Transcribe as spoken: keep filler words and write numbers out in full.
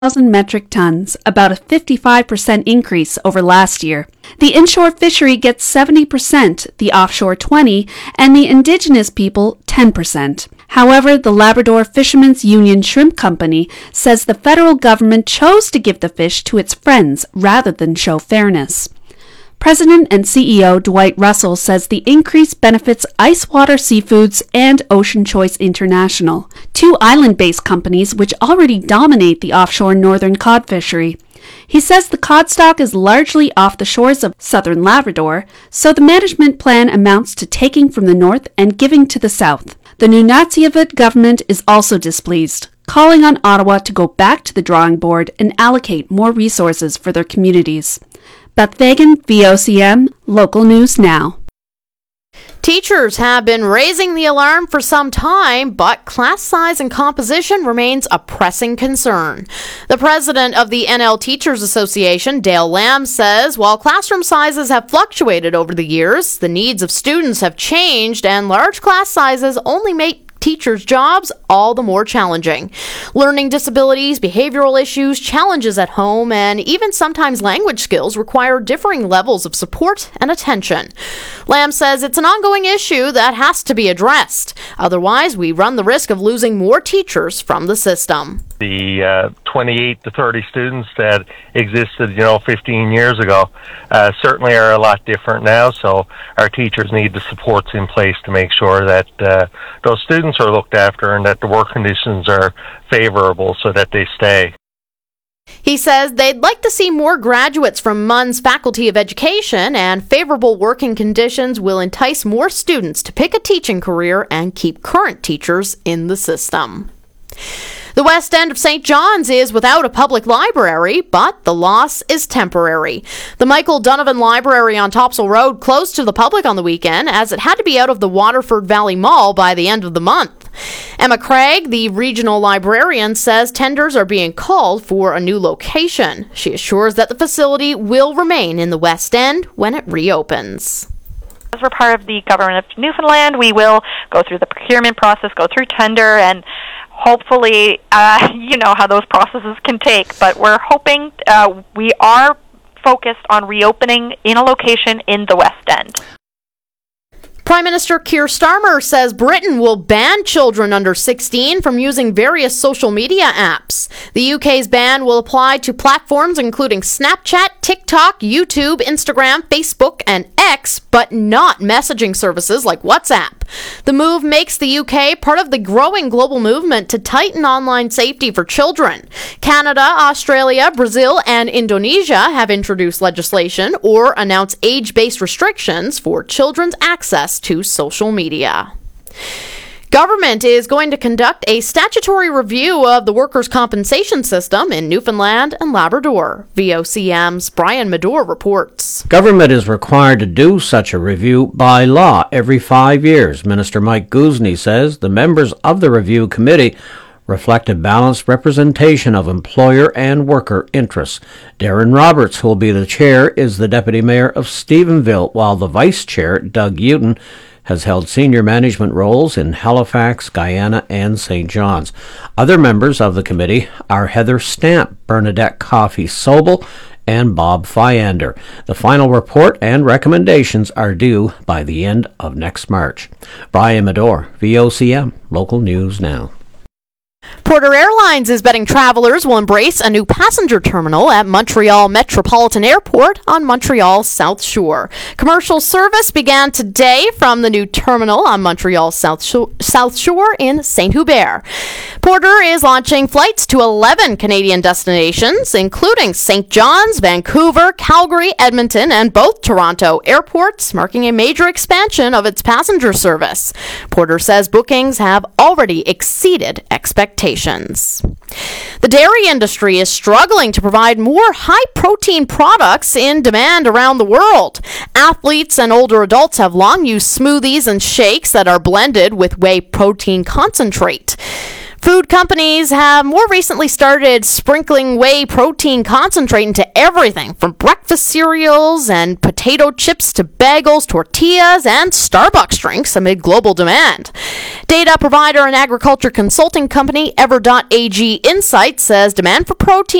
thousand metric tons, about a fifty-five percent increase over last year. The inshore fishery gets seventy percent, the offshore twenty percent, and the indigenous people ten percent. However, the Labrador Fishermen's Union Shrimp Company says the federal government chose to give the fish to its friends rather than show fairness. President and C E O Dwight Russell says the increase benefits Icewater Seafoods and Ocean Choice International, two island-based companies which already dominate the offshore northern cod fishery. He says the cod stock is largely off the shores of southern Labrador, so the management plan amounts to taking from the north and giving to the south. The Nunatsiavut government is also displeased, calling on Ottawa to go back to the drawing board and allocate more resources for their communities. Beth Fagan, V O C M, Local News Now. Teachers have been raising the alarm for some time, but class size and composition remains a pressing concern. The president of the N L Teachers Association, Dale Lamb, says while classroom sizes have fluctuated over the years, the needs of students have changed and large class sizes only make teachers' jobs all the more challenging. Learning disabilities, behavioral issues, challenges at home, and even sometimes language skills require differing levels of support and attention. Lamb says it's an ongoing issue that has to be addressed. Otherwise, we run the risk of losing more teachers from the system. The uh, twenty-eight to thirty students that existed, you know, fifteen years ago uh, certainly are a lot different now. So our teachers need the supports in place to make sure that uh, those students are looked after and that the work conditions are favorable so that they stay. He says they'd like to see more graduates from M U N's Faculty of Education, and favorable working conditions will entice more students to pick a teaching career and keep current teachers in the system. The West End of Saint John's is without a public library, but the loss is temporary. The Michael Donovan Library on Topsail Road closed to the public on the weekend as it had to be out of the Waterford Valley Mall by the end of the month. Emma Craig, the regional librarian, says tenders are being called for a new location. She assures that the facility will remain in the West End when it reopens. As we're part of the Government of Newfoundland, we will go through the procurement process, go through tender, and hopefully, uh, you know how those processes can take, but we're hoping uh, we are focused on reopening in a location in the West End. Prime Minister Keir Starmer says Britain will ban children under sixteen from using various social media apps. The U K's ban will apply to platforms including Snapchat, TikTok, YouTube, Instagram, Facebook, and X, but not messaging services like WhatsApp. The move makes the U K part of the growing global movement to tighten online safety for children. Canada, Australia, Brazil, and Indonesia have introduced legislation or announced age-based restrictions for children's access to social media. Government is going to conduct a statutory review of the workers' compensation system in Newfoundland and Labrador. V O C M's Brian Medor reports. Government is required to do such a review by law every five years. Minister Mike Guzny says the members of the review committee reflect a balanced representation of employer and worker interests. Darren Roberts, who will be the chair, is the deputy mayor of Stephenville, while the vice chair, Doug Houghton, has held senior management roles in Halifax, Guyana, and Saint John's. Other members of the committee are Heather Stamp, Bernadette Coffey-Sobel, and Bob Fyander. The final report and recommendations are due by the end of next March. Brian Medor, V O C M, Local News Now. Porter Airlines is betting travelers will embrace a new passenger terminal at Montreal Metropolitan Airport on Montreal's South Shore. Commercial service began today from the new terminal on Montreal's South Shore, South Shore in Saint Hubert. Porter is launching flights to eleven Canadian destinations, including Saint John's, Vancouver, Calgary, Edmonton, and both Toronto airports, marking a major expansion of its passenger service. Porter says bookings have already exceeded expectations. The dairy industry is struggling to provide more high-protein products in demand around the world. Athletes and older adults have long used smoothies and shakes that are blended with whey protein concentrate. Food companies have more recently started sprinkling whey protein concentrate into everything from breakfast cereals and potato chips to bagels, tortillas, and Starbucks drinks amid global demand. Data provider and agriculture consulting company Ever.ag Insight says demand for protein